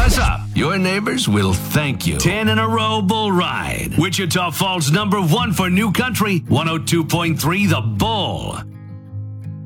us up. Your neighbors will thank you. 10 in a row bull ride. Wichita Falls #1 for New Country, 102.3 The Bull.